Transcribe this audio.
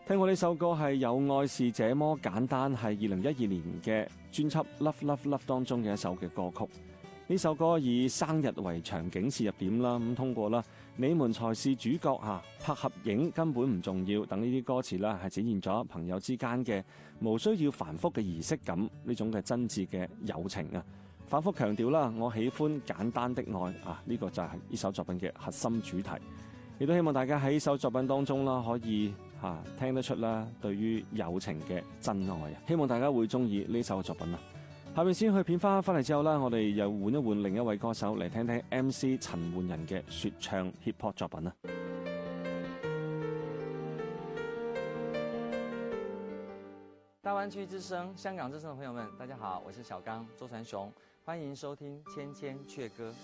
聽過呢首歌係有愛是這麼簡單，係2012年嘅專輯《Love Love Love》當中嘅一首嘅歌曲。呢首歌以生日為場景切入點啦，咁通過啦，你們才是主角嚇，拍合影根本唔重要，等呢啲歌詞啦係展現咗朋友之間嘅無需要繁複嘅儀式感，呢種嘅真摯嘅友情啊，反覆強調啦，我喜歡簡單的愛啊，呢個就係呢首作品嘅核心主題。亦都希望大家喺呢首作品當中啦，可以聽得出啦，對於友情嘅真愛啊！希望大家會中意呢首作品啊！下面先去片花翻嚟之後啦，我哋又換一換另一位歌手嚟聽聽 MC 陳奐仁嘅說唱 hip hop 作品啊！ 大灣區之聲、香港之聲的朋友們，大家好，我是小剛周傳雄，歡迎收聽《千千闕歌》。